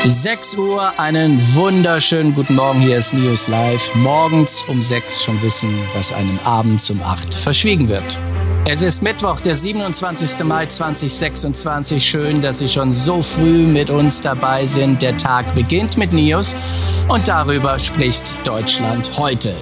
6 Uhr, einen wunderschönen guten Morgen, hier ist News Live. Morgens um 6 schon wissen, was einem abends um 8 verschwiegen wird. Es ist Mittwoch, der 27. Mai 2026. Schön, dass Sie schon so früh mit uns dabei sind. Der Tag beginnt mit News und darüber spricht Deutschland heute.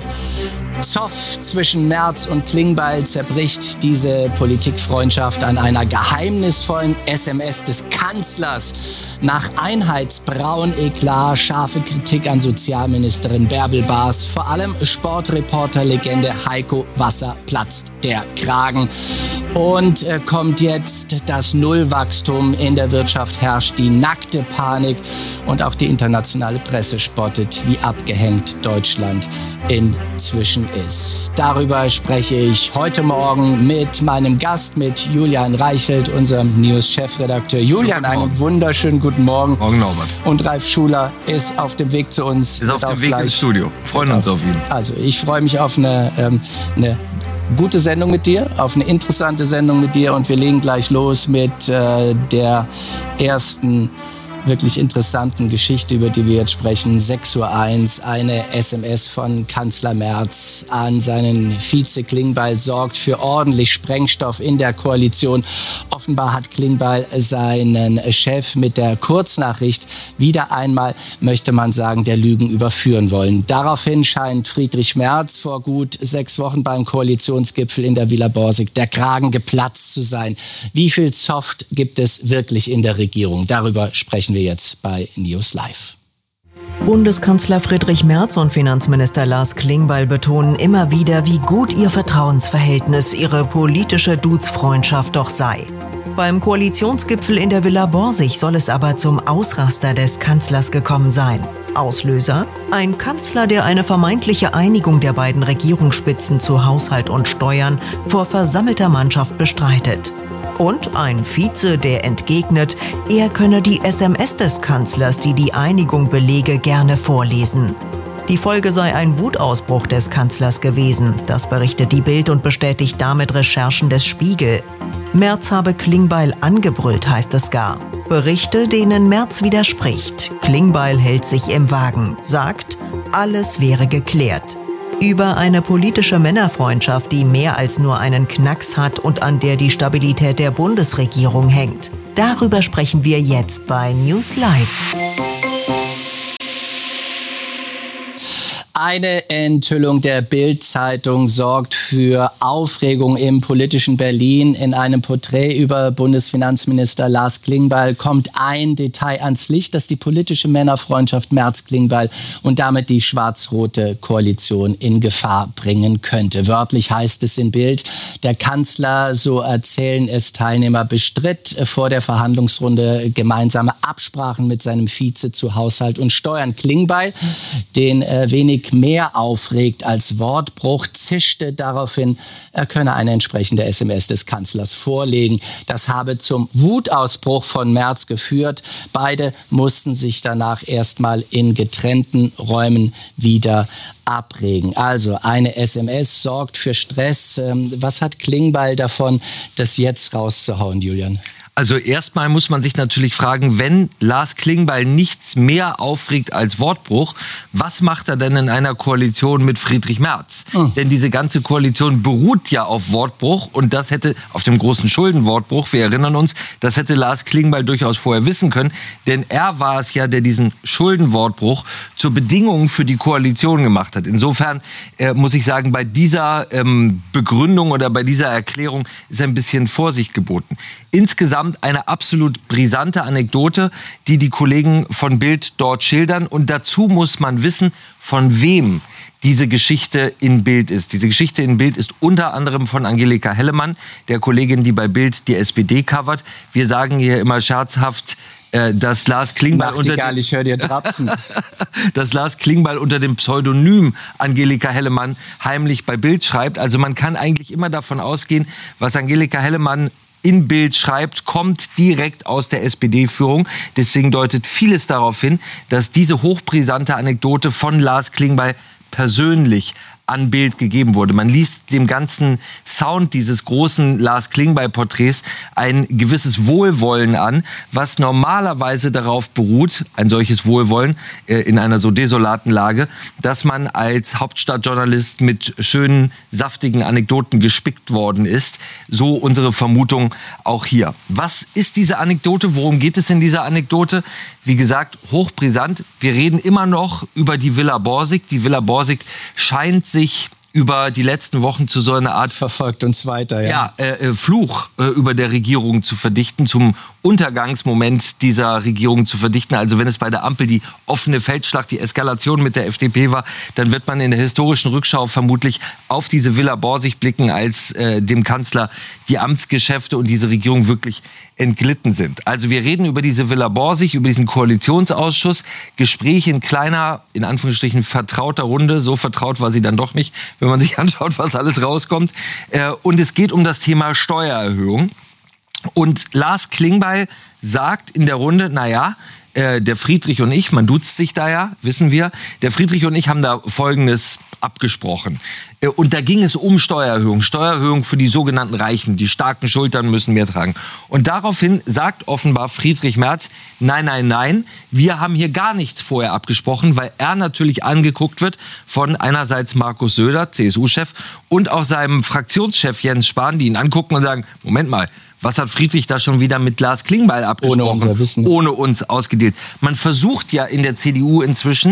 Zoff zwischen Merz und Klingbeil zerbricht diese Politikfreundschaft an einer geheimnisvollen SMS des Kanzlers. Nach Einheitsbraun-Eklat scharfe Kritik an Sozialministerin Bärbel Baas. Vor allem Sportreporter-Legende Heiko Wasser platzt der Kragen. Und kommt jetzt das Nullwachstum. In der Wirtschaft herrscht die nackte Panik. Und auch die internationale Presse spottet, wie abgehängt Deutschland inzwischen ist. Darüber spreche ich heute Morgen mit meinem Gast, mit Julian Reichelt, unserem News-Chefredakteur. Julian, einen wunderschönen guten Morgen. Morgen, Norbert. Und Ralf Schuler ist auf dem Weg zu uns. Ist auf dem Weg ins Studio. Freuen uns auf ihn. Also ich freue mich auf eine gute Sendung mit dir, auf eine interessante Sendung mit dir. Und wir legen gleich los mit der ersten wirklich interessanten Geschichte, über die wir jetzt sprechen. 6:01 Uhr, eine SMS von Kanzler Merz an seinen Vize Klingbeil sorgt für ordentlich Sprengstoff in der Koalition. Offenbar hat Klingbeil seinen Chef mit der Kurznachricht wieder einmal, möchte man sagen, der Lügen überführen wollen. Daraufhin scheint Friedrich Merz vor gut 6 Wochen beim Koalitionsgipfel in der Villa Borsig der Kragen geplatzt zu sein. Wie viel Zoff gibt es wirklich in der Regierung? Darüber sprechen wir jetzt bei News Live. Bundeskanzler Friedrich Merz und Finanzminister Lars Klingbeil betonen immer wieder, wie gut ihr Vertrauensverhältnis, ihre politische Duzfreundschaft doch sei. Beim Koalitionsgipfel in der Villa Borsig soll es aber zum Ausraster des Kanzlers gekommen sein. Auslöser? Ein Kanzler, der eine vermeintliche Einigung der beiden Regierungsspitzen zu Haushalt und Steuern vor versammelter Mannschaft bestreitet. Und ein Vize, der entgegnet, er könne die SMS des Kanzlers, die die Einigung belege, gerne vorlesen. Die Folge sei ein Wutausbruch des Kanzlers gewesen. Das berichtet die Bild und bestätigt damit Recherchen des Spiegel. Merz habe Klingbeil angebrüllt, heißt es gar. Berichte, denen Merz widerspricht. Klingbeil hält sich im Wagen, sagt, alles wäre geklärt. Über eine politische Männerfreundschaft, die mehr als nur einen Knacks hat und an der die Stabilität der Bundesregierung hängt. Darüber sprechen wir jetzt bei News Live. Eine Enthüllung der Bild-Zeitung sorgt für Aufregung im politischen Berlin. In einem Porträt über Bundesfinanzminister Lars Klingbeil kommt ein Detail ans Licht, das die politische Männerfreundschaft Merz-Klingbeil und damit die schwarz-rote Koalition in Gefahr bringen könnte. Wörtlich heißt es in Bild, der Kanzler, so erzählen es Teilnehmer, bestritt vor der Verhandlungsrunde gemeinsame Absprachen mit seinem Vize zu Haushalt und Steuern. Klingbeil, den wenig mehr aufregt als Wortbruch, zischte daraufhin, er könne eine entsprechende SMS des Kanzlers vorlegen. Das habe zum Wutausbruch von Merz geführt. Beide mussten sich danach erstmal in getrennten Räumen wieder abregen. Also eine SMS sorgt für Stress. Was hat Klingbeil davon, das jetzt rauszuhauen, Julian? Also erstmal muss man sich natürlich fragen, wenn Lars Klingbeil nichts mehr aufregt als Wortbruch, was macht er denn in einer Koalition mit Friedrich Merz? Denn diese ganze Koalition beruht ja auf Wortbruch und das hätte, auf dem großen Schuldenwortbruch, wir erinnern uns, das hätte Lars Klingbeil durchaus vorher wissen können, denn er war es ja, der diesen Schuldenwortbruch zur Bedingung für die Koalition gemacht hat. Insofern muss ich sagen, bei dieser Begründung oder bei dieser Erklärung ist ein bisschen Vorsicht geboten. Insgesamt eine absolut brisante Anekdote, die Kollegen von Bild dort schildern. Und dazu muss man wissen, von wem diese Geschichte in Bild ist. Diese Geschichte in Bild ist unter anderem von Angelika Hellemann, der Kollegin, die bei Bild die SPD covert. Wir sagen hier immer scherzhaft, dass Lars Klingbeil dass Lars Klingbeil unter dem Pseudonym Angelika Hellemann heimlich bei Bild schreibt. Also man kann eigentlich immer davon ausgehen, was Angelika Hellemann in Bild schreibt, kommt direkt aus der SPD-Führung. Deswegen deutet vieles darauf hin, dass diese hochbrisante Anekdote von Lars Klingbeil persönlich an Bild gegeben wurde. Man liest dem ganzen Sound dieses großen Lars Klingbeil-Porträts ein gewisses Wohlwollen an, was normalerweise darauf beruht, ein solches Wohlwollen in einer so desolaten Lage, dass man als Hauptstadtjournalist mit schönen, saftigen Anekdoten gespickt worden ist. So unsere Vermutung auch hier. Was ist diese Anekdote? Worum geht es in dieser Anekdote? Wie gesagt, hochbrisant. Wir reden immer noch über die Villa Borsig. Die Villa Borsig scheint sich über die letzten Wochen zu so einer Art verfolgt uns weiter, ja. Fluch über der Regierung zu verdichten, zum Untergangsmoment dieser Regierung zu verdichten. Also wenn es bei der Ampel die offene Feldschlacht, die Eskalation mit der FDP war, dann wird man in der historischen Rückschau vermutlich auf diese Villa Borsig blicken, als dem Kanzler die Amtsgeschäfte und diese Regierung wirklich entglitten sind. Also wir reden über diese Villa Borsig, über diesen Koalitionsausschuss, Gespräch in kleiner, in Anführungsstrichen vertrauter Runde, so vertraut war sie dann doch nicht, wenn man sich anschaut, was alles rauskommt. Und es geht um das Thema Steuererhöhung. Und Lars Klingbeil sagt in der Runde, der Friedrich und ich, man duzt sich da ja, wissen wir, der Friedrich und ich haben da Folgendes abgesprochen. Und da ging es um Steuererhöhung. Steuererhöhung für die sogenannten Reichen. Die starken Schultern müssen mehr tragen. Und daraufhin sagt offenbar Friedrich Merz, nein, wir haben hier gar nichts vorher abgesprochen, weil er natürlich angeguckt wird von einerseits Markus Söder, CSU-Chef, und auch seinem Fraktionschef Jens Spahn, die ihn angucken und sagen, Moment mal, was hat Friedrich da schon wieder mit Lars Klingbeil abgesprochen? Ohne unser Wissen. Ohne uns ausgedealt. Man versucht ja in der CDU inzwischen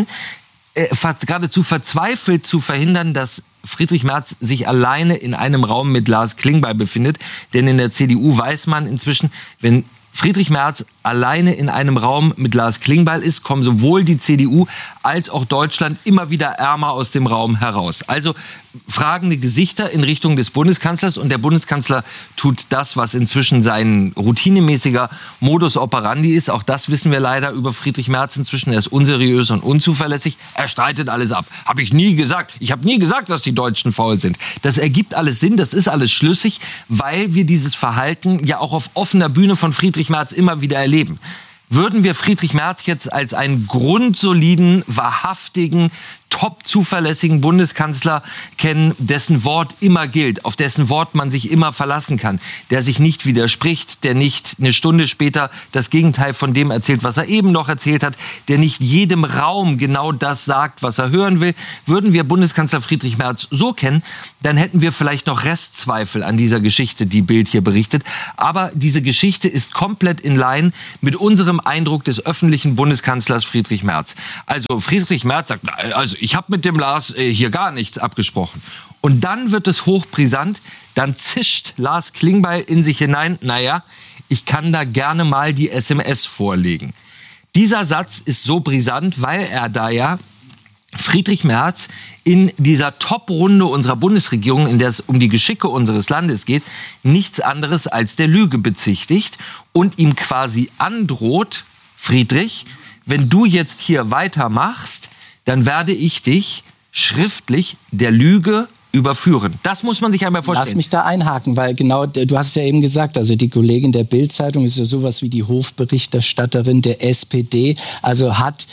geradezu verzweifelt zu verhindern, dass Friedrich Merz sich alleine in einem Raum mit Lars Klingbeil befindet. Denn in der CDU weiß man inzwischen, wenn Friedrich Merz alleine in einem Raum mit Lars Klingbeil ist, kommen sowohl die CDU als auch Deutschland immer wieder ärmer aus dem Raum heraus. Also fragende Gesichter in Richtung des Bundeskanzlers, und der Bundeskanzler tut das, was inzwischen sein routinemäßiger Modus operandi ist. Auch das wissen wir leider über Friedrich Merz inzwischen. Er ist unseriös und unzuverlässig. Er streitet alles ab. Habe ich nie gesagt. Ich habe nie gesagt, dass die Deutschen faul sind. Das ergibt alles Sinn, das ist alles schlüssig, weil wir dieses Verhalten ja auch auf offener Bühne von Friedrich Merz immer wieder erleben. Würden wir Friedrich Merz jetzt als einen grundsoliden, wahrhaftigen, top zuverlässigen Bundeskanzler kennen, dessen Wort immer gilt, auf dessen Wort man sich immer verlassen kann, der sich nicht widerspricht, der nicht eine Stunde später das Gegenteil von dem erzählt, was er eben noch erzählt hat, der nicht jedem Raum genau das sagt, was er hören will. Würden wir Bundeskanzler Friedrich Merz so kennen, dann hätten wir vielleicht noch Restzweifel an dieser Geschichte, die Bild hier berichtet. Aber diese Geschichte ist komplett in Line mit unserem Eindruck des öffentlichen Bundeskanzlers Friedrich Merz. Also Friedrich Merz sagt, also ich habe mit dem Lars hier gar nichts abgesprochen. Und dann wird es hochbrisant, dann zischt Lars Klingbeil in sich hinein, ich kann da gerne mal die SMS vorlegen. Dieser Satz ist so brisant, weil er da ja Friedrich Merz in dieser Top-Runde unserer Bundesregierung, in der es um die Geschicke unseres Landes geht, nichts anderes als der Lüge bezichtigt und ihm quasi androht, Friedrich, wenn du jetzt hier weitermachst, dann werde ich dich schriftlich der Lüge überführen. Das muss man sich einmal vorstellen. Lass mich da einhaken, weil genau, du hast es ja eben gesagt, also die Kollegin der Bild-Zeitung ist ja sowas wie die Hofberichterstatterin der SPD, also hat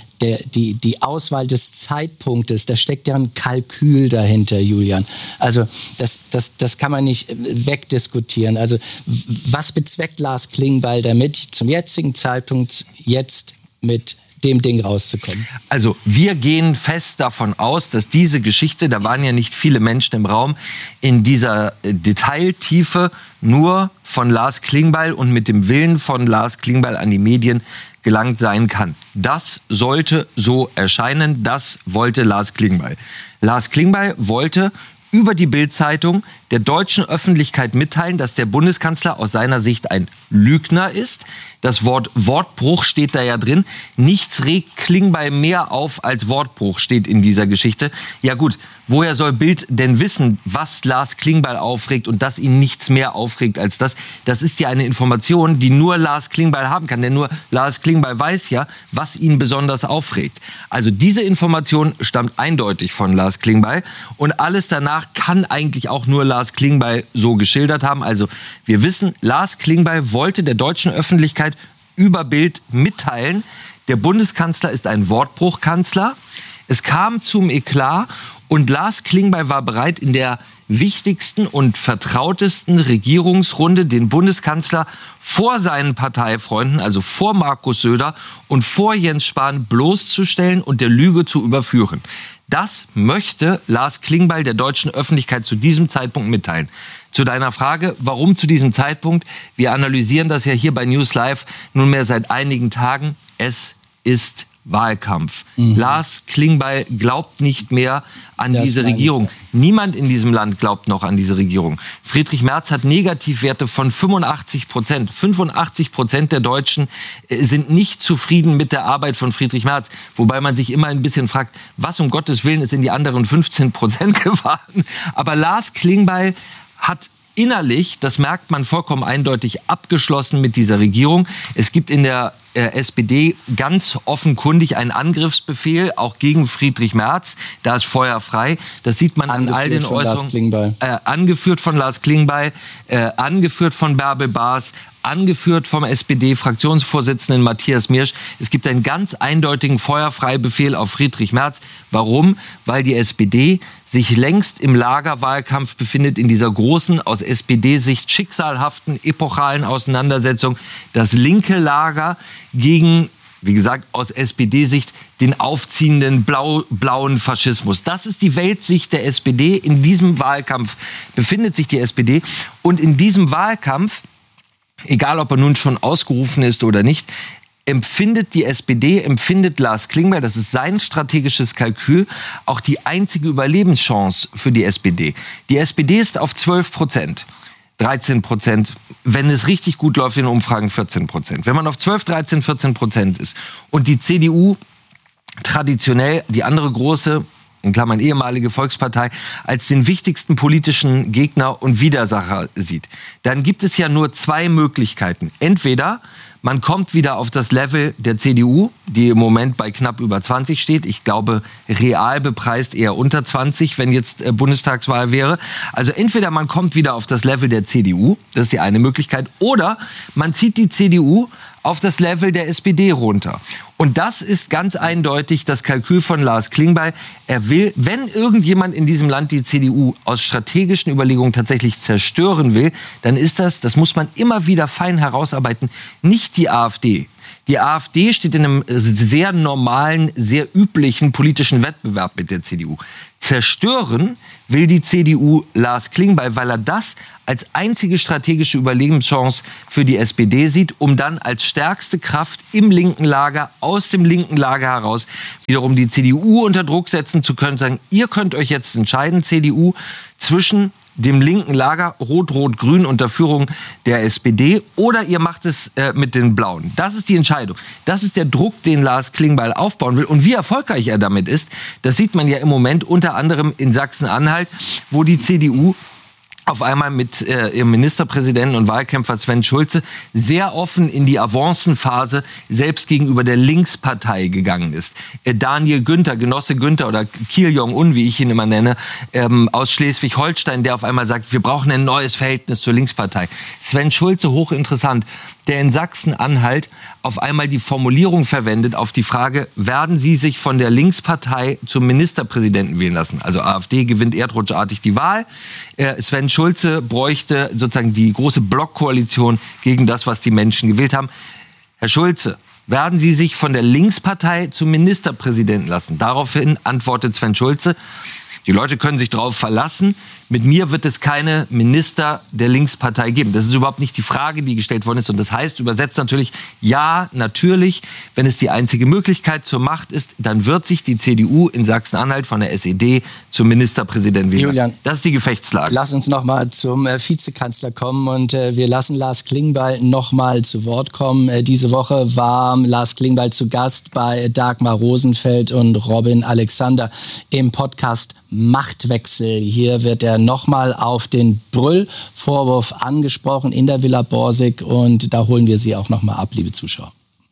die Auswahl des Zeitpunktes, da steckt ja ein Kalkül dahinter, Julian. Also das kann man nicht wegdiskutieren. Also was bezweckt Lars Klingbeil damit, zum jetzigen Zeitpunkt jetzt mit dem Ding rauszukommen? Also wir gehen fest davon aus, dass diese Geschichte, da waren ja nicht viele Menschen im Raum, in dieser Detailtiefe nur von Lars Klingbeil und mit dem Willen von Lars Klingbeil an die Medien gelangt sein kann. Das sollte so erscheinen, das wollte Lars Klingbeil. Lars Klingbeil wollte über die Bild-Zeitung der deutschen Öffentlichkeit mitteilen, dass der Bundeskanzler aus seiner Sicht ein Lügner ist. Das Wort Wortbruch steht da ja drin. Nichts regt Klingbeil mehr auf als Wortbruch, steht in dieser Geschichte. Ja gut, woher soll Bild denn wissen, was Lars Klingbeil aufregt und dass ihn nichts mehr aufregt als das? Das ist ja eine Information, die nur Lars Klingbeil haben kann. Denn nur Lars Klingbeil weiß ja, was ihn besonders aufregt. Also diese Information stammt eindeutig von Lars Klingbeil. Und alles danach kann eigentlich auch nur Lars Klingbeil so geschildert haben. Also wir wissen, Lars Klingbeil wollte der deutschen Öffentlichkeit über Bild mitteilen, der Bundeskanzler ist ein Wortbruchkanzler. Es kam zum Eklat Und Lars Klingbeil war bereit, in der wichtigsten und vertrautesten Regierungsrunde den Bundeskanzler vor seinen Parteifreunden, also vor Markus Söder und vor Jens Spahn bloßzustellen und der Lüge zu überführen. Das möchte Lars Klingbeil der deutschen Öffentlichkeit zu diesem Zeitpunkt mitteilen. Zu deiner Frage, warum zu diesem Zeitpunkt? Wir analysieren das ja hier bei News Live nunmehr seit einigen Tagen. Es ist Wahlkampf. Lars Klingbeil glaubt nicht mehr an diese Regierung. Niemand in diesem Land glaubt noch an diese Regierung. Friedrich Merz hat Negativwerte von 85%. 85% der Deutschen sind nicht zufrieden mit der Arbeit von Friedrich Merz. Wobei man sich immer ein bisschen fragt, was um Gottes Willen ist in die anderen 15% gefahren. Aber Lars Klingbeil hat innerlich, das merkt man vollkommen eindeutig, abgeschlossen mit dieser Regierung. Es gibt in der SPD ganz offenkundig einen Angriffsbefehl, auch gegen Friedrich Merz. Da ist Feuer frei. Das sieht man an all den Äußerungen. Angeführt von Lars Klingbeil, angeführt von Bärbel Baas, angeführt vom SPD-Fraktionsvorsitzenden Matthias Mirsch. Es gibt einen ganz eindeutigen Feuerfreibefehl auf Friedrich Merz. Warum? Weil die SPD sich längst im Lagerwahlkampf befindet, in dieser großen, aus SPD-Sicht schicksalhaften, epochalen Auseinandersetzung. Das linke Lager gegen, wie gesagt, aus SPD-Sicht den aufziehenden blauen Faschismus. Das ist die Weltsicht der SPD. In diesem Wahlkampf befindet sich die SPD. Und in diesem Wahlkampf, egal ob er nun schon ausgerufen ist oder nicht, empfindet die SPD, empfindet Lars Klingbeil, das ist sein strategisches Kalkül, auch die einzige Überlebenschance für die SPD. Die SPD ist auf 12%. 13%, wenn es richtig gut läuft in Umfragen 14%. Wenn man auf 12, 13, 14% ist und die CDU traditionell, die andere große, in Klammern ehemalige Volkspartei, als den wichtigsten politischen Gegner und Widersacher sieht, dann gibt es ja nur zwei Möglichkeiten. Entweder man kommt wieder auf das Level der CDU, die im Moment bei knapp über 20 steht. Ich glaube, real bepreist eher unter 20, wenn jetzt Bundestagswahl wäre. Also entweder man kommt wieder auf das Level der CDU, das ist die eine Möglichkeit, oder man zieht die CDU auf das Level der SPD runter. Und das ist ganz eindeutig das Kalkül von Lars Klingbeil. Er will, wenn irgendjemand in diesem Land die CDU aus strategischen Überlegungen tatsächlich zerstören will, dann ist das muss man immer wieder fein herausarbeiten, nicht die AfD. Die AfD steht in einem sehr normalen, sehr üblichen politischen Wettbewerb mit der CDU. Zerstören will die CDU Lars Klingbeil, weil er das als einzige strategische Überlebenschance für die SPD sieht, um dann als stärkste Kraft im linken Lager, aus dem linken Lager heraus, wiederum die CDU unter Druck setzen zu können, sagen, ihr könnt euch jetzt entscheiden, CDU, zwischen dem linken Lager, Rot-Rot-Grün unter Führung der SPD, oder ihr macht es mit den Blauen. Das ist die Entscheidung. Das ist der Druck, den Lars Klingbeil aufbauen will. Und wie erfolgreich er damit ist, das sieht man ja im Moment unter anderem in Sachsen-Anhalt, wo die CDU auf einmal mit ihrem Ministerpräsidenten und Wahlkämpfer Sven Schulze sehr offen in die Avancenphase selbst gegenüber der Linkspartei gegangen ist. Daniel Günther, Genosse Günther oder Kim Jong-un, wie ich ihn immer nenne, aus Schleswig-Holstein, der auf einmal sagt, wir brauchen ein neues Verhältnis zur Linkspartei. Sven Schulze, hochinteressant, der in Sachsen-Anhalt auf einmal die Formulierung verwendet auf die Frage, werden Sie sich von der Linkspartei zum Ministerpräsidenten wählen lassen? Also AfD gewinnt erdrutschartig die Wahl. Sven Schulze bräuchte sozusagen die große Blockkoalition gegen das, was die Menschen gewählt haben. Herr Schulze, werden Sie sich von der Linkspartei zum Ministerpräsidenten lassen? Daraufhin antwortet Sven Schulze, die Leute können sich darauf verlassen, mit mir wird es keine Minister der Linkspartei geben. Das ist überhaupt nicht die Frage, die gestellt worden ist. Und das heißt übersetzt natürlich, ja, natürlich, wenn es die einzige Möglichkeit zur Macht ist, dann wird sich die CDU in Sachsen-Anhalt von der SED zum Ministerpräsidenten wählen. Julian, das ist die Gefechtslage. Lass uns noch mal zum Vizekanzler kommen und wir lassen Lars Klingbeil noch mal zu Wort kommen. Diese Woche war Lars Klingbeil zu Gast bei Dagmar Rosenfeld und Robin Alexander im Podcast Machtwechsel. Hier wird er nochmal auf den Brüllvorwurf angesprochen in der Villa Borsig und da holen wir Sie auch nochmal ab, liebe Zuschauer.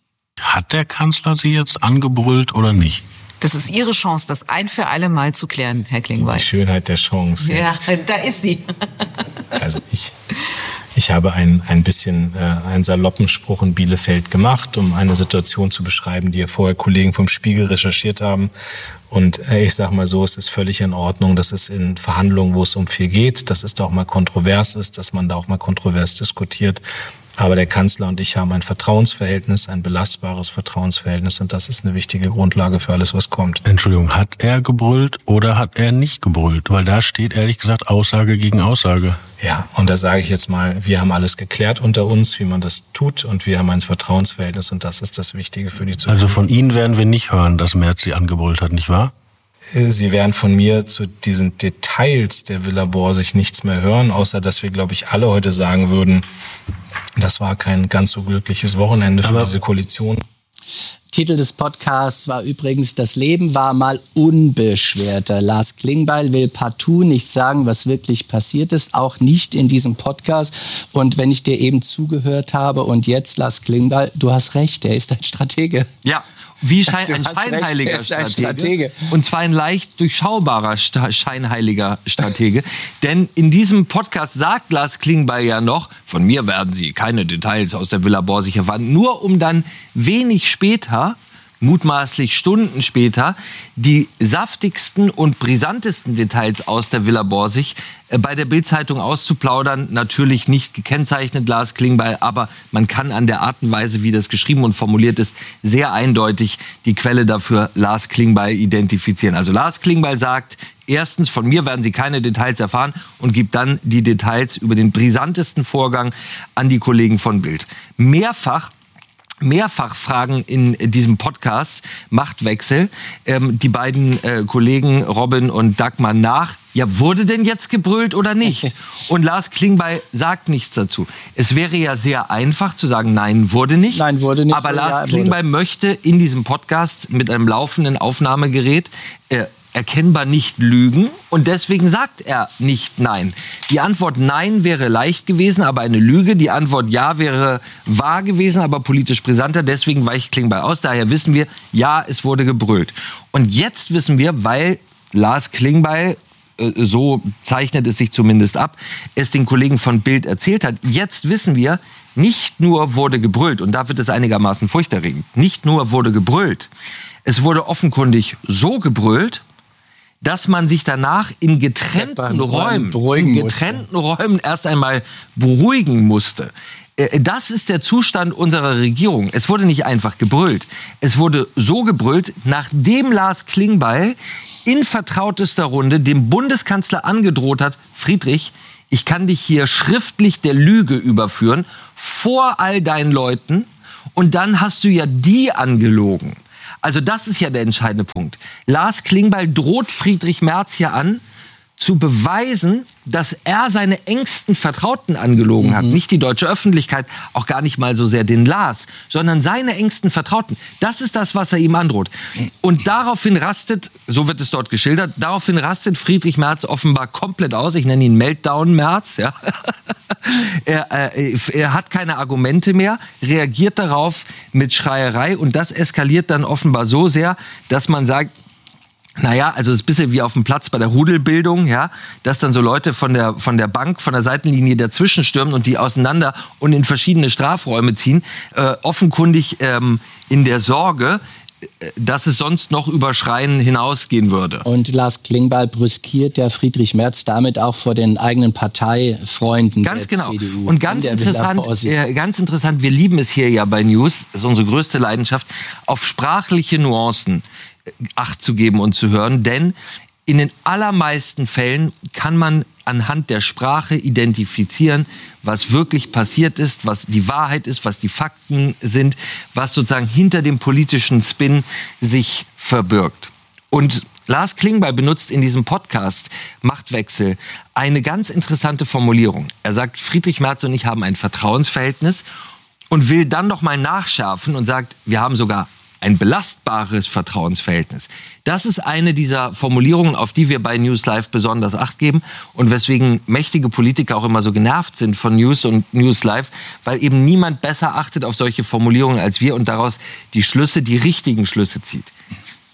Hat der Kanzler Sie jetzt angebrüllt oder nicht? Das ist Ihre Chance, das ein für alle Mal zu klären, Herr Klingbeil. Die Schönheit der Chance. Ja, da ist sie. Also Ich habe ein bisschen einen saloppen Spruch in Bielefeld gemacht, um eine Situation zu beschreiben, die ja vorher Kollegen vom Spiegel recherchiert haben. Und ich sage mal so, es ist völlig in Ordnung, dass es in Verhandlungen, wo es um viel geht, dass es da auch mal kontrovers ist, dass man da auch mal kontrovers diskutiert. Aber der Kanzler und ich haben ein Vertrauensverhältnis, ein belastbares Vertrauensverhältnis, und das ist eine wichtige Grundlage für alles, was kommt. Entschuldigung, hat er gebrüllt oder hat er nicht gebrüllt? Weil da steht ehrlich gesagt Aussage gegen Aussage. Ja, und da sage ich jetzt mal, wir haben alles geklärt unter uns, wie man das tut, und wir haben ein Vertrauensverhältnis, und das ist das Wichtige für die Zukunft. Also von Ihnen werden wir nicht hören, dass Merz Sie angebrüllt hat, nicht wahr? Sie werden von mir zu diesen Details der Villa Borsig nichts mehr hören, außer dass wir, glaube ich, alle heute sagen würden, das war kein ganz so glückliches Wochenende für diese Koalition. Titel des Podcasts war übrigens: Das Leben war mal unbeschwerter. Lars Klingbeil will partout nicht sagen, was wirklich passiert ist, auch nicht in diesem Podcast. Und wenn ich dir eben zugehört habe und jetzt, Lars Klingbeil, du hast recht, er ist ein Stratege. Ja. Wie ein scheinheiliger Stratege. Und zwar ein leicht durchschaubarer scheinheiliger Stratege. Denn in diesem Podcast sagt Lars Klingbeil ja noch, von mir werden Sie keine Details aus der Villa Borsig erfahren, nur um dann wenig später, mutmaßlich Stunden später, die saftigsten und brisantesten Details aus der Villa Borsig bei der Bild-Zeitung auszuplaudern. Natürlich nicht gekennzeichnet, Lars Klingbeil, aber man kann an der Art und Weise, wie das geschrieben und formuliert ist, sehr eindeutig die Quelle dafür, Lars Klingbeil, identifizieren. Also Lars Klingbeil sagt, erstens, von mir werden Sie keine Details erfahren, und gibt dann die Details über den brisantesten Vorgang an die Kollegen von Bild. Mehrfach fragen in diesem Podcast Machtwechsel die beiden Kollegen Robin und Dagmar nach, ja, wurde denn jetzt gebrüllt oder nicht? Und Lars Klingbeil sagt nichts dazu. Es wäre ja sehr einfach zu sagen, nein, wurde nicht. Nein, wurde nicht. Aber Lars Klingbeil möchte in diesem Podcast mit einem laufenden Aufnahmegerät erkennbar nicht lügen, und deswegen sagt er nicht nein. Die Antwort nein wäre leicht gewesen, aber eine Lüge. Die Antwort ja wäre wahr gewesen, aber politisch brisanter. Deswegen weicht Klingbeil aus. Daher wissen wir, ja, es wurde gebrüllt. Und jetzt wissen wir, weil Lars Klingbeil, so zeichnet es sich zumindest ab, es den Kollegen von Bild erzählt hat, jetzt wissen wir, nicht nur wurde gebrüllt, und da wird es einigermaßen furchterregend, nicht nur wurde gebrüllt, es wurde offenkundig so gebrüllt, dass man sich danach in getrennten Räumen erst einmal beruhigen musste. Das ist der Zustand unserer Regierung. Es wurde nicht einfach gebrüllt. Es wurde so gebrüllt, nachdem Lars Klingbeil in vertrautester Runde dem Bundeskanzler angedroht hat, Friedrich, ich kann dich hier schriftlich der Lüge überführen, vor all deinen Leuten, und dann hast du ja die angelogen. Also das ist ja der entscheidende Punkt. Lars Klingbeil droht Friedrich Merz hier an, zu beweisen, dass er seine engsten Vertrauten angelogen hat. Nicht die deutsche Öffentlichkeit, auch gar nicht mal so sehr den Lars, sondern seine engsten Vertrauten. Das ist das, was er ihm androht. Und daraufhin rastet, so wird es dort geschildert, daraufhin rastet Friedrich Merz offenbar komplett aus. Ich nenne ihn Meltdown-Merz. Ja. Er hat keine Argumente mehr, reagiert darauf mit Schreierei, und das eskaliert dann offenbar so sehr, dass man sagt, naja, also es ist ein bisschen wie auf dem Platz bei der Rudelbildung, ja, dass dann so Leute von der Bank, von der Seitenlinie dazwischen stürmen und die auseinander und in verschiedene Strafräume ziehen, offenkundig in der Sorge, dass es sonst noch über Schreien hinausgehen würde. Und Lars Klingbeil brüskiert der Friedrich Merz damit auch vor den eigenen Parteifreunden ganz der genau. CDU. Und ganz interessant, wir lieben es hier ja bei News, das ist unsere größte Leidenschaft, auf sprachliche Nuancen Acht zu geben und zu hören, denn in den allermeisten Fällen kann man anhand der Sprache identifizieren, was wirklich passiert ist, was die Wahrheit ist, was die Fakten sind, was sozusagen hinter dem politischen Spin sich verbirgt. Und Lars Klingbeil benutzt in diesem Podcast Machtwechsel eine ganz interessante Formulierung. Er sagt, Friedrich Merz und ich haben ein Vertrauensverhältnis, und will dann noch mal nachschärfen und sagt, wir haben sogar ein belastbares Vertrauensverhältnis. Das ist eine dieser Formulierungen, auf die wir bei News Live besonders Acht geben und weswegen mächtige Politiker auch immer so genervt sind von News und News Live, weil eben niemand besser achtet auf solche Formulierungen als wir und daraus die richtigen Schlüsse zieht.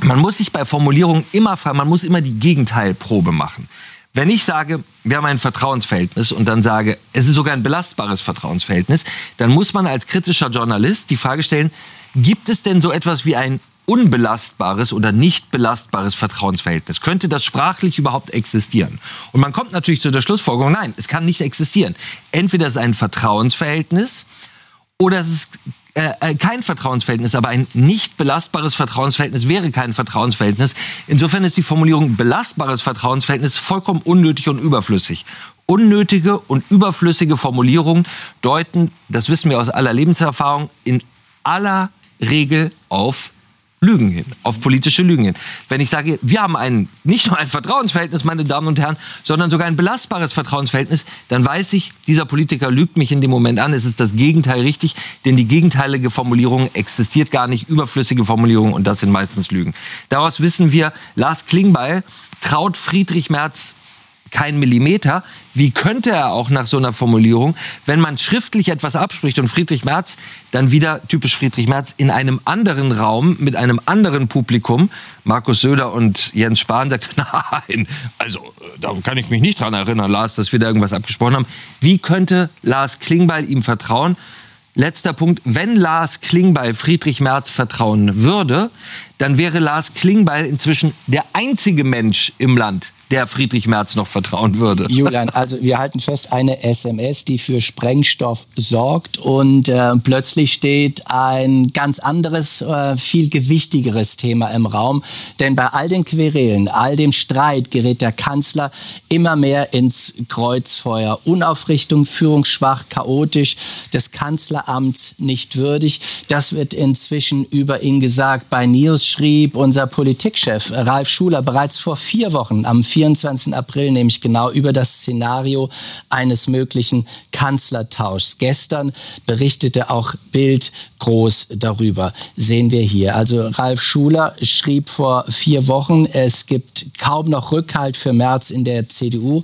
man muss sich bei Formulierungen immer fragen, man muss immer die Gegenteilprobe machen. Wenn ich sage, wir haben ein Vertrauensverhältnis und dann sage, es ist sogar ein belastbares Vertrauensverhältnis, dann muss man als kritischer Journalist die Frage stellen, gibt es denn so etwas wie ein unbelastbares oder nicht belastbares Vertrauensverhältnis? Könnte das sprachlich überhaupt existieren? Und man kommt natürlich zu der Schlussfolgerung, nein, es kann nicht existieren. Entweder es ist ein Vertrauensverhältnis oder es ist kein Vertrauensverhältnis, aber ein nicht belastbares Vertrauensverhältnis wäre kein Vertrauensverhältnis. Insofern ist die Formulierung belastbares Vertrauensverhältnis vollkommen unnötig und überflüssig. Unnötige und überflüssige Formulierungen deuten, das wissen wir aus aller Lebenserfahrung, in aller Regel auf Lügen hin, auf politische Lügen hin. Wenn ich sage, wir haben nicht nur ein Vertrauensverhältnis, meine Damen und Herren, sondern sogar ein belastbares Vertrauensverhältnis, dann weiß ich, dieser Politiker lügt mich in dem Moment an. Es ist das Gegenteil richtig, denn die gegenteilige Formulierung existiert gar nicht, überflüssige Formulierungen, und das sind meistens Lügen. Daraus wissen wir, Lars Klingbeil traut Friedrich Merz kein Millimeter. Wie könnte er auch nach so einer Formulierung, wenn man schriftlich etwas abspricht und Friedrich Merz dann wieder, typisch Friedrich Merz, in einem anderen Raum mit einem anderen Publikum, Markus Söder und Jens Spahn, sagt, nein, also da kann ich mich nicht dran erinnern, Lars, dass wir da irgendwas abgesprochen haben. Wie könnte Lars Klingbeil ihm vertrauen? Letzter Punkt, wenn Lars Klingbeil Friedrich Merz vertrauen würde, dann wäre Lars Klingbeil inzwischen der einzige Mensch im Land, der Friedrich Merz noch vertrauen würde. Julian, also wir halten fest, eine SMS, die für Sprengstoff sorgt, und plötzlich steht ein ganz anderes, viel gewichtigeres Thema im Raum. Denn bei all den Querelen, all dem Streit gerät der Kanzler immer mehr ins Kreuzfeuer. Unaufrichtung, führungsschwach, chaotisch, des Kanzleramts nicht würdig. Das wird inzwischen über ihn gesagt. Bei News schrieb unser Politikchef Ralf Schuler bereits vor 4 Wochen, am 24. April, nämlich genau über das Szenario eines möglichen Kanzlertauschs. Gestern berichtete auch Bild groß darüber. Sehen wir hier. Also Ralf Schuler schrieb vor 4 Wochen, es gibt kaum noch Rückhalt für Merz in der CDU.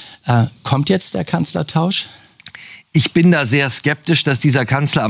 Kommt jetzt der Kanzlertausch? Ich bin da sehr skeptisch, dass dieser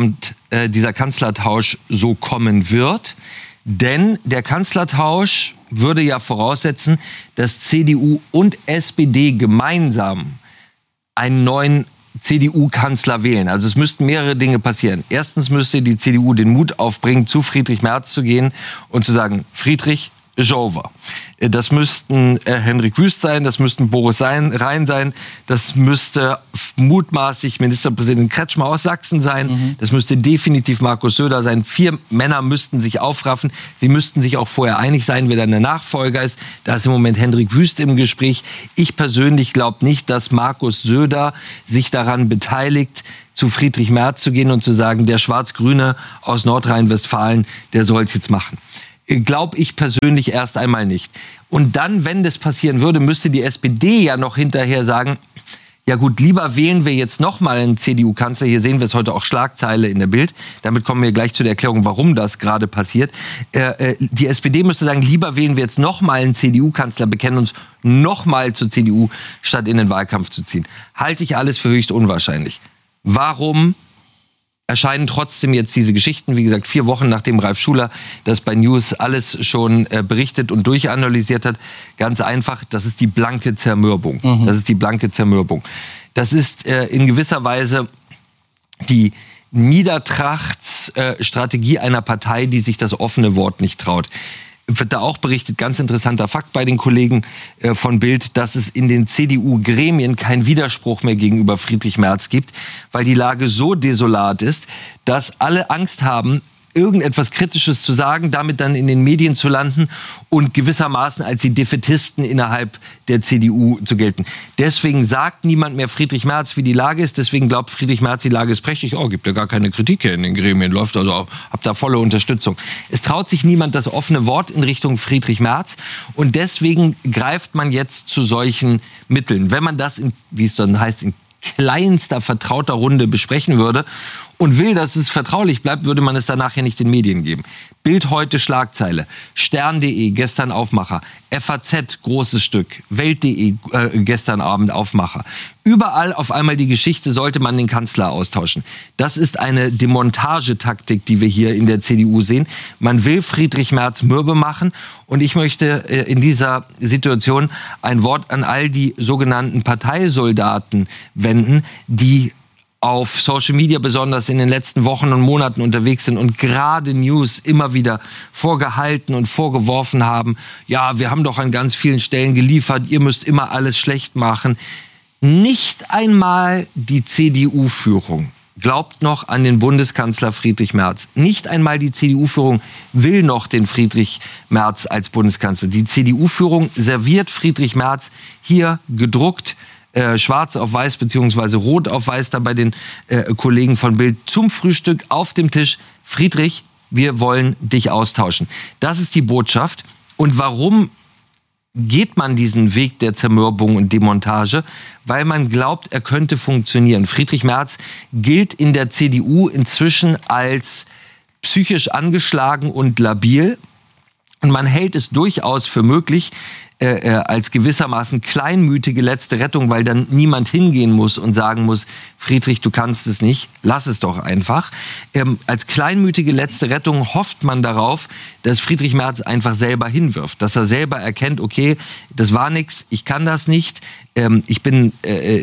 Kanzlertausch so kommen wird. Denn der Kanzlertausch würde ja voraussetzen, dass CDU und SPD gemeinsam einen neuen CDU-Kanzler wählen. Also es müssten mehrere Dinge passieren. Erstens müsste die CDU den Mut aufbringen, zu Friedrich Merz zu gehen und zu sagen, Friedrich, ist over. Das müssten Hendrik Wüst sein, das müssten Boris Rhein sein, das müsste mutmaßlich Ministerpräsident Kretschmer aus Sachsen sein, das müsste definitiv Markus Söder sein. 4 Männer müssten sich aufraffen, sie müssten sich auch vorher einig sein, wer dann der Nachfolger ist. Da ist im Moment Hendrik Wüst im Gespräch. Ich persönlich glaube nicht, dass Markus Söder sich daran beteiligt, zu Friedrich Merz zu gehen und zu sagen, der Schwarz-Grüne aus Nordrhein-Westfalen, der soll es jetzt machen. Glaube ich persönlich erst einmal nicht. Und dann, wenn das passieren würde, müsste die SPD ja noch hinterher sagen, ja gut, lieber wählen wir jetzt nochmal einen CDU-Kanzler. Hier sehen wir es heute auch Schlagzeile in der Bild. Damit kommen wir gleich zu der Erklärung, warum das gerade passiert. Die SPD müsste sagen, lieber wählen wir jetzt nochmal einen CDU-Kanzler, bekennen uns nochmal zur CDU, statt in den Wahlkampf zu ziehen. Halte ich alles für höchst unwahrscheinlich. Warum erscheinen trotzdem jetzt diese Geschichten, wie gesagt, 4 Wochen nachdem Ralf Schuler das bei News alles schon berichtet und durchanalysiert hat? Ganz einfach, das ist die blanke Zermürbung. Das ist die blanke Zermürbung. Das ist in gewisser Weise die Niedertrachtsstrategie einer Partei, die sich das offene Wort nicht traut. Wird da auch berichtet, ganz interessanter Fakt bei den Kollegen von Bild, dass es in den CDU-Gremien keinen Widerspruch mehr gegenüber Friedrich Merz gibt, weil die Lage so desolat ist, dass alle Angst haben, irgendetwas Kritisches zu sagen, damit dann in den Medien zu landen und gewissermaßen als die Defätisten innerhalb der CDU zu gelten. Deswegen sagt niemand mehr Friedrich Merz, wie die Lage ist. Deswegen glaubt Friedrich Merz, die Lage ist prächtig. Oh, gibt ja gar keine Kritik hier in den Gremien. Läuft also, habt da volle Unterstützung. Es traut sich niemand das offene Wort in Richtung Friedrich Merz. Und deswegen greift man jetzt zu solchen Mitteln. Wenn man das, wie es dann heißt, in kleinster vertrauter Runde besprechen würde und will, dass es vertraulich bleibt, würde man es danach ja nicht den Medien geben. Bild heute Schlagzeile, Stern.de, gestern Aufmacher, FAZ, großes Stück, Welt.de, gestern Abend Aufmacher. Überall auf einmal die Geschichte, sollte man den Kanzler austauschen. Das ist eine Demontagetaktik, die wir hier in der CDU sehen. Man will Friedrich Merz mürbe machen und ich möchte in dieser Situation ein Wort an all die sogenannten Parteisoldaten wenden, die auf Social Media besonders in den letzten Wochen und Monaten unterwegs sind und gerade News immer wieder vorgehalten und vorgeworfen haben, ja, wir haben doch an ganz vielen Stellen geliefert, ihr müsst immer alles schlecht machen. Nicht einmal die CDU-Führung glaubt noch an den Bundeskanzler Friedrich Merz. Nicht einmal die CDU-Führung will noch den Friedrich Merz als Bundeskanzler. Die CDU-Führung serviert Friedrich Merz hier gedruckt, schwarz auf weiß beziehungsweise rot auf weiß da bei den Kollegen von Bild zum Frühstück auf dem Tisch. Friedrich, wir wollen dich austauschen. Das ist die Botschaft. Und warum geht man diesen Weg der Zermürbung und Demontage? Weil man glaubt, er könnte funktionieren. Friedrich Merz gilt in der CDU inzwischen als psychisch angeschlagen und labil. Und man hält es durchaus für möglich, als gewissermaßen kleinmütige letzte Rettung, weil dann niemand hingehen muss und sagen muss, Friedrich, du kannst es nicht, lass es doch einfach. Als kleinmütige letzte Rettung hofft man darauf, dass Friedrich Merz einfach selber hinwirft, dass er selber erkennt, okay, das war nix, ich kann das nicht, ich bin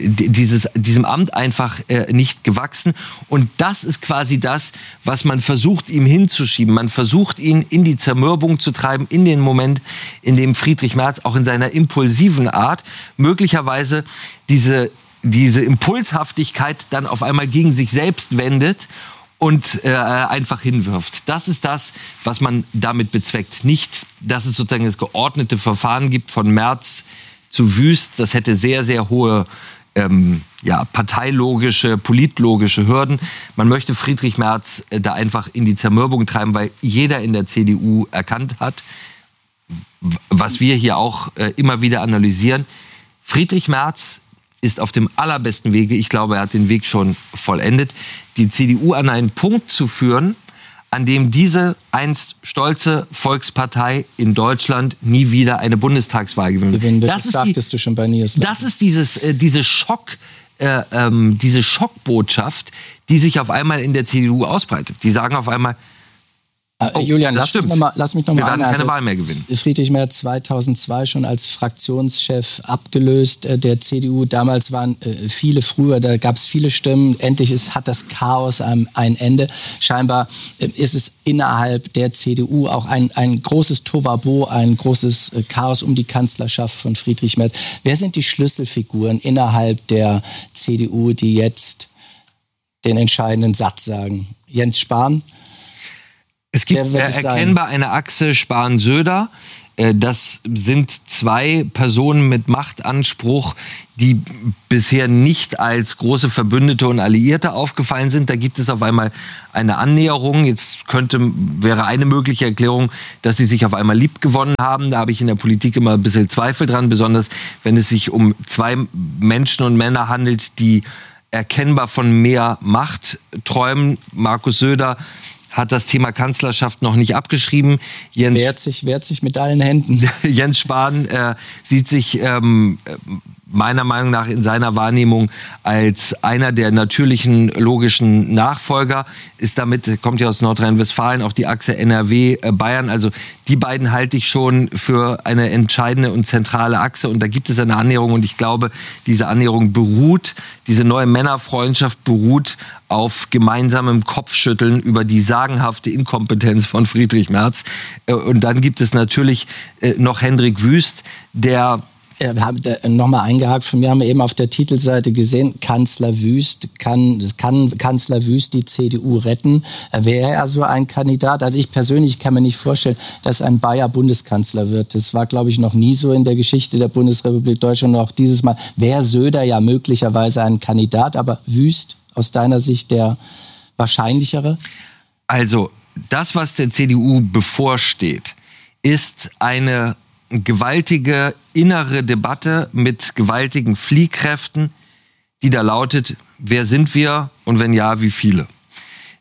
diesem Amt einfach nicht gewachsen. Und das ist quasi das, was man versucht, ihm hinzuschieben. Man versucht, ihn in die Zermürbung zu treiben, in den Moment, in dem Friedrich Merz auch in seiner impulsiven Art möglicherweise diese Impulshaftigkeit dann auf einmal gegen sich selbst wendet und einfach hinwirft. Das ist das, was man damit bezweckt. Nicht, dass es sozusagen das geordnete Verfahren gibt von Merz zu Wüst. Das hätte sehr, sehr hohe parteilogische, politlogische Hürden. Man möchte Friedrich Merz da einfach in die Zermürbung treiben, weil jeder in der CDU erkannt hat, was wir hier auch immer wieder analysieren. Friedrich Merz ist auf dem allerbesten Wege, ich glaube, er hat den Weg schon vollendet, die CDU an einen Punkt zu führen, an dem diese einst stolze Volkspartei in Deutschland nie wieder eine Bundestagswahl gewinnen wird. Das sagtest du schon bei Nils. Das ist diese Schockbotschaft, die sich auf einmal in der CDU ausbreitet. Die sagen auf einmal, Julian, das stimmt. Lass mich noch wir mal werden keine Wahl mehr gewinnen. Friedrich Merz 2002 schon als Fraktionschef abgelöst der CDU. Damals waren viele früher, da gab es viele Stimmen. Endlich hat das Chaos ein Ende. Scheinbar ist es innerhalb der CDU auch ein großes Tohuwabohu, ein großes Chaos um die Kanzlerschaft von Friedrich Merz. Wer sind die Schlüsselfiguren innerhalb der CDU, die jetzt den entscheidenden Satz sagen? Jens Spahn? Es gibt erkennbar eine Achse Spahn-Söder. Das sind zwei Personen mit Machtanspruch, die bisher nicht als große Verbündete und Alliierte aufgefallen sind. Da gibt es auf einmal eine Annäherung. Jetzt wäre eine mögliche Erklärung, dass sie sich auf einmal liebgewonnen haben. Da habe ich in der Politik immer ein bisschen Zweifel dran, besonders wenn es sich um zwei Menschen und Männer handelt, die erkennbar von mehr Macht träumen. Markus Söder hat das Thema Kanzlerschaft noch nicht abgeschrieben. Wehrt sich mit allen Händen. Jens Spahn sieht sich meiner Meinung nach in seiner Wahrnehmung als einer der natürlichen, logischen Nachfolger. Kommt ja aus Nordrhein-Westfalen, auch die Achse NRW-Bayern. Also die beiden halte ich schon für eine entscheidende und zentrale Achse. Und da gibt es eine Annäherung. Und ich glaube, diese Annäherung diese neue Männerfreundschaft beruht auf gemeinsamem Kopfschütteln über die sagenhafte Inkompetenz von Friedrich Merz. Und dann gibt es natürlich noch Hendrik Wüst, der... Wir haben nochmal eingehakt, von mir haben wir eben auf der Titelseite gesehen, Kanzler Wüst, kann Kanzler Wüst die CDU retten? Wäre er so ein Kandidat? Also ich persönlich kann mir nicht vorstellen, dass ein Bayer Bundeskanzler wird. Das war, glaube ich, noch nie so in der Geschichte der Bundesrepublik Deutschland. Und auch dieses Mal wäre Söder ja möglicherweise ein Kandidat, aber Wüst aus deiner Sicht der wahrscheinlichere? Also das, was der CDU bevorsteht, ist eine gewaltige innere Debatte mit gewaltigen Fliehkräften, die da lautet, wer sind wir und wenn ja, wie viele?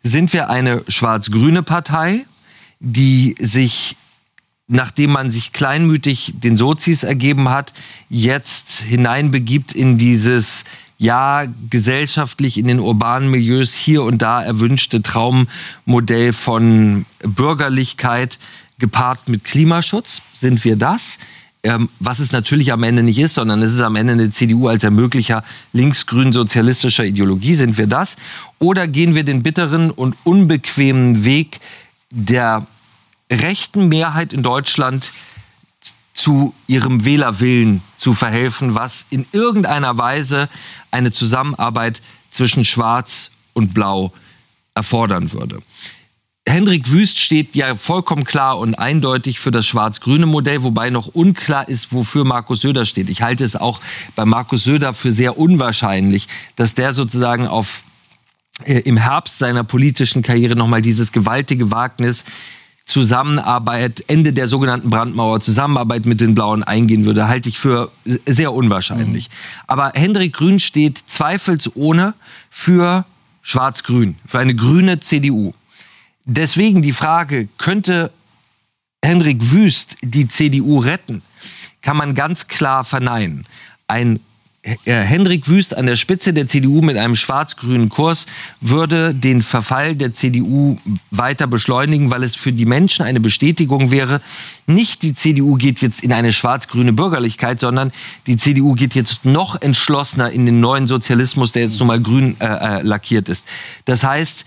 sind wir eine schwarz-grüne Partei, die sich, nachdem man sich kleinmütig den Sozis ergeben hat, jetzt hineinbegibt in dieses, ja, gesellschaftlich in den urbanen Milieus hier und da erwünschte Traummodell von Bürgerlichkeit gepaart mit Klimaschutz? Sind wir das? Was es natürlich am Ende nicht ist, sondern es ist am Ende eine CDU als Ermöglicher linksgrün-sozialistischer Ideologie. Sind wir das? Oder gehen wir den bitteren und unbequemen Weg der rechten Mehrheit in Deutschland zu ihrem Wählerwillen zu verhelfen, was in irgendeiner Weise eine Zusammenarbeit zwischen Schwarz und Blau erfordern würde? Hendrik Wüst steht ja vollkommen klar und eindeutig für das schwarz-grüne Modell, wobei noch unklar ist, wofür Markus Söder steht. Ich halte es auch bei Markus Söder für sehr unwahrscheinlich, dass der sozusagen im Herbst seiner politischen Karriere nochmal dieses gewaltige Wagnis Zusammenarbeit, Ende der sogenannten Brandmauer, Zusammenarbeit mit den Blauen eingehen würde, halte ich für sehr unwahrscheinlich. Aber Hendrik Grün steht zweifelsohne für Schwarz-Grün, für eine grüne CDU. Deswegen die Frage, könnte Hendrik Wüst die CDU retten, kann man ganz klar verneinen. Ein Hendrik Wüst an der Spitze der CDU mit einem schwarz-grünen Kurs würde den Verfall der CDU weiter beschleunigen, weil es für die Menschen eine Bestätigung wäre, nicht die CDU geht jetzt in eine schwarz-grüne Bürgerlichkeit, sondern die CDU geht jetzt noch entschlossener in den neuen Sozialismus, der jetzt nun mal grün lackiert ist. Das heißt,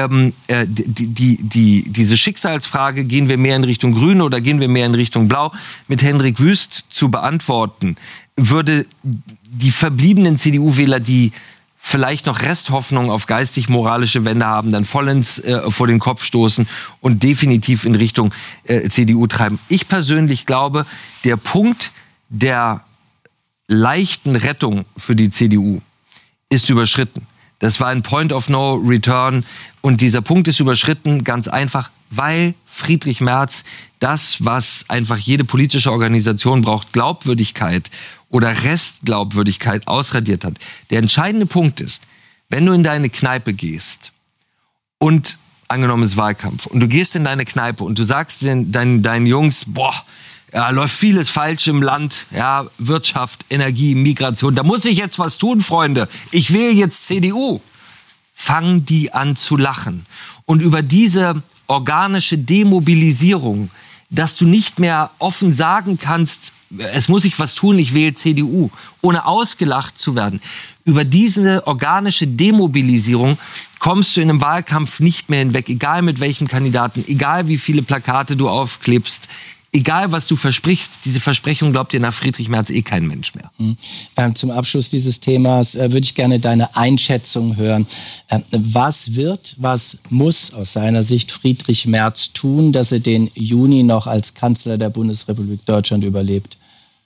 diese Schicksalsfrage, gehen wir mehr in Richtung Grün oder gehen wir mehr in Richtung Blau, mit Hendrik Wüst zu beantworten, würde die verbliebenen CDU-Wähler, die vielleicht noch Resthoffnung auf geistig-moralische Wende haben, dann vollends vor den Kopf stoßen und definitiv in Richtung CDU treiben. Ich persönlich glaube, der Punkt der leichten Rettung für die CDU ist überschritten. Das war ein Point of No Return und dieser Punkt ist überschritten, ganz einfach, weil Friedrich Merz das, was einfach jede politische Organisation braucht, Glaubwürdigkeit oder Restglaubwürdigkeit, ausradiert hat. Der entscheidende Punkt ist, wenn du in deine Kneipe gehst und, angenommen es ist Wahlkampf, und du gehst in deine Kneipe und du sagst deinen Jungs, läuft vieles falsch im Land, ja, Wirtschaft, Energie, Migration, da muss ich jetzt was tun, Freunde. Ich wähle jetzt CDU. Fangen die an zu lachen. Und über diese organische Demobilisierung, dass du nicht mehr offen sagen kannst, es muss sich was tun, ich wähle CDU, ohne ausgelacht zu werden. Über diese organische Demobilisierung kommst du in einem Wahlkampf nicht mehr hinweg, egal mit welchem Kandidaten, egal wie viele Plakate du aufklebst, egal was du versprichst, diese Versprechung glaubt dir nach Friedrich Merz kein Mensch mehr. Zum Abschluss dieses Themas würde ich gerne deine Einschätzung hören. Was muss aus seiner Sicht Friedrich Merz tun, dass er den Juni noch als Kanzler der Bundesrepublik Deutschland überlebt?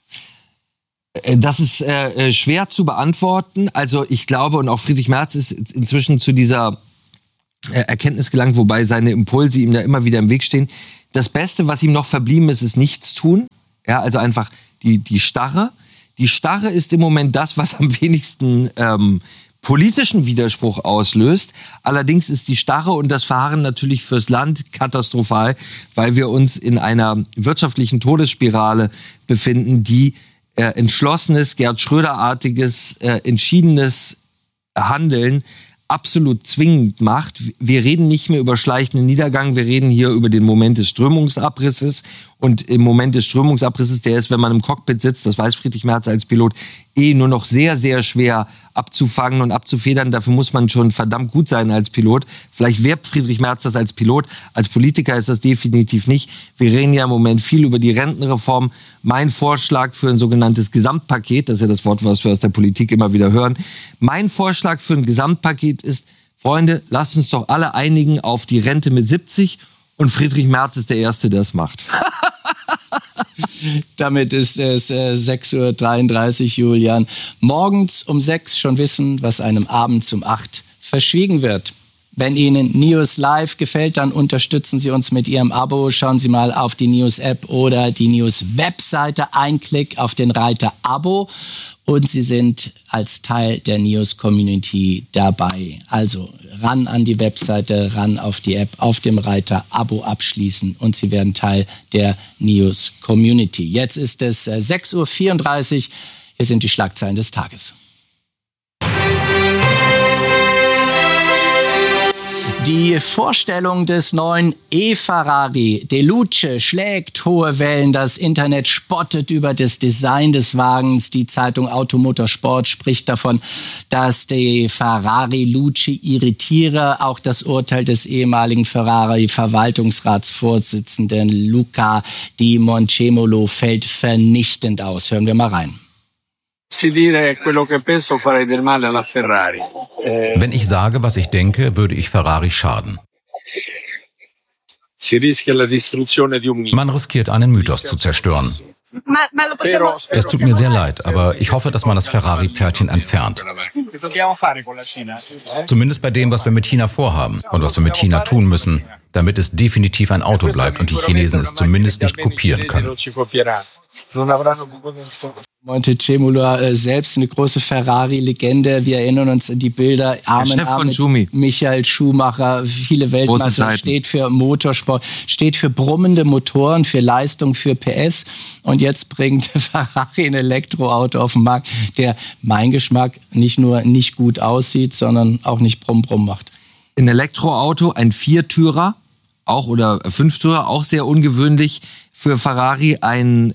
Das ist schwer zu beantworten. Also ich glaube, und auch Friedrich Merz ist inzwischen zu dieser Erkenntnis gelangt, wobei seine Impulse ihm da immer wieder im Weg stehen. Das Beste, was ihm noch verblieben ist, ist nichts tun. Ja, also einfach die Starre. Die Starre ist im Moment das, was am wenigsten politischen Widerspruch auslöst. Allerdings ist die Starre und das Verharren natürlich fürs Land katastrophal, weil wir uns in einer wirtschaftlichen Todesspirale befinden, die entschlossenes, Gerd Schröder-artiges, entschiedenes Handeln absolut zwingend macht. Wir reden nicht mehr über schleichenden Niedergang, wir reden hier über den Moment des Strömungsabrisses. Und im Moment des Strömungsabrisses, der ist, wenn man im Cockpit sitzt, das weiß Friedrich Merz als Pilot, nur noch sehr, sehr schwer abzufangen und abzufedern. Dafür muss man schon verdammt gut sein als Pilot. Vielleicht werbt Friedrich Merz das als Pilot. Als Politiker ist das definitiv nicht. Wir reden ja im Moment viel über die Rentenreform. Mein Vorschlag für ein sogenanntes Gesamtpaket, das ist ja das Wort, was wir aus der Politik immer wieder hören. Mein Vorschlag für ein Gesamtpaket ist, Freunde, lasst uns doch alle einigen auf die Rente mit 70 und Friedrich Merz ist der Erste, der es macht. Damit ist es 6.33 Uhr, Julian. Morgens um 6 schon wissen, was einem abends um 8 verschwiegen wird. Wenn Ihnen News Live gefällt, dann unterstützen Sie uns mit Ihrem Abo. Schauen Sie mal auf die News-App oder die News-Webseite. Ein Klick auf den Reiter Abo und Sie sind als Teil der News-Community dabei. Also ran an die Webseite, ran auf die App, auf dem Reiter Abo abschließen und Sie werden Teil der NIOS Community. Jetzt ist es 6:34 Uhr. Hier sind die Schlagzeilen des Tages. Die Vorstellung des neuen E-Ferrari Deluce schlägt hohe Wellen. Das Internet spottet über das Design des Wagens. Die Zeitung Automotorsport spricht davon, dass die Ferrari Luce irritiere. Auch das Urteil des ehemaligen Ferrari-Verwaltungsratsvorsitzenden Luca Di Moncemolo fällt vernichtend aus. Hören wir mal rein. Wenn ich sage, was ich denke, würde ich Ferrari schaden. Man riskiert, einen Mythos zu zerstören. Es tut mir sehr leid, aber ich hoffe, dass man das Ferrari-Pferdchen entfernt. Zumindest bei dem, was wir mit China vorhaben und was wir mit China tun müssen, damit es definitiv ein Auto bleibt und die Chinesen es zumindest nicht kopieren können. Moncemolo selbst eine große Ferrari-Legende. Wir erinnern uns an die Bilder. Arm in Arm mit Michael Schumacher, viele Weltmeister, steht für Motorsport, steht für brummende Motoren, für Leistung, für PS. Und jetzt bringt Ferrari ein Elektroauto auf den Markt, der mein Geschmack nicht nur nicht gut aussieht, sondern auch nicht brumm macht. Ein Elektroauto, ein Viertürer, auch oder Fünftürer, auch sehr ungewöhnlich für Ferrari, ein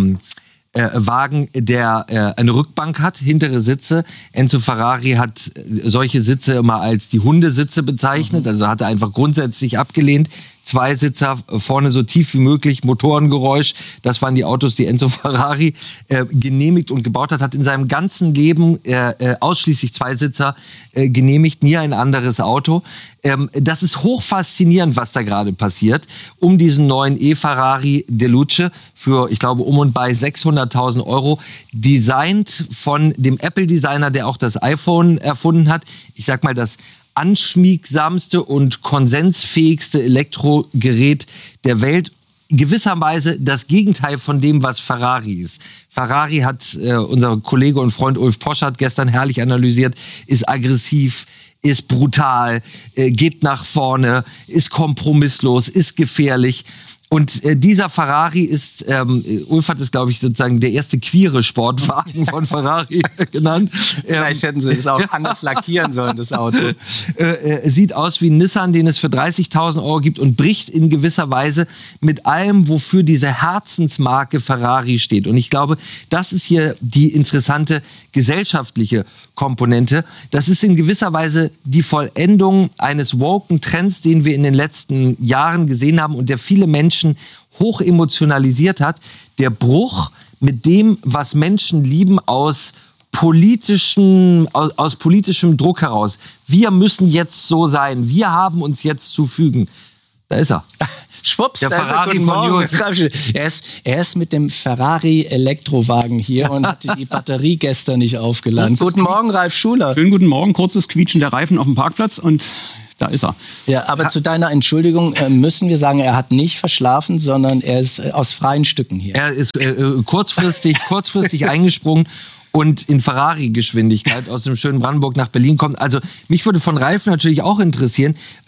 Wagen, der eine Rückbank hat, hintere Sitze. Enzo Ferrari hat solche Sitze immer als die Hundesitze bezeichnet, also hat er einfach grundsätzlich abgelehnt. Zweisitzer, vorne so tief wie möglich, Motorengeräusch. Das waren die Autos, die Enzo Ferrari genehmigt und gebaut hat. Hat in seinem ganzen Leben ausschließlich Zweisitzer genehmigt, nie ein anderes Auto. Das ist hoch faszinierend, was da gerade passiert. Um diesen neuen E-Ferrari Deluce für, ich glaube, um und bei 600.000 €, designt von dem Apple-Designer, der auch das iPhone erfunden hat. Ich sag mal, das anschmiegsamste und konsensfähigste Elektrogerät der Welt. Gewisserweise das Gegenteil von dem, was Ferrari ist. Ferrari hat, unser Kollege und Freund Ulf Poschardt gestern herrlich analysiert, ist aggressiv, ist brutal, geht nach vorne, ist kompromisslos, ist gefährlich. Und dieser Ferrari ist, Ulf hat es, glaube ich, sozusagen der erste queere Sportwagen von Ferrari genannt. Vielleicht hätten sie es auch anders lackieren sollen, das Auto. Sieht aus wie ein Nissan, den es für 30.000 € gibt und bricht in gewisser Weise mit allem, wofür diese Herzensmarke Ferrari steht. Und ich glaube, das ist hier die interessante gesellschaftliche Komponente. Das ist in gewisser Weise die Vollendung eines woken Trends, den wir in den letzten Jahren gesehen haben und der viele Menschen hoch emotionalisiert hat. Der Bruch mit dem, was Menschen lieben aus politischem Druck heraus. Wir müssen jetzt so sein. Wir haben uns jetzt zu fügen. Da ist er. Schwupps, der Ferrari von News. Er ist mit dem Ferrari-Elektrowagen hier und hat die Batterie gestern nicht aufgeladen. Guten Morgen, Ralf Schuler. Schönen guten Morgen, kurzes Quietschen der Reifen auf dem Parkplatz und da ist er. Ja, aber zu deiner Entschuldigung müssen wir sagen, er hat nicht verschlafen, sondern er ist aus freien Stücken hier. Er ist kurzfristig eingesprungen und in Ferrari-Geschwindigkeit aus dem schönen Brandenburg nach Berlin kommt. Also mich würde von Ralf natürlich auch interessieren,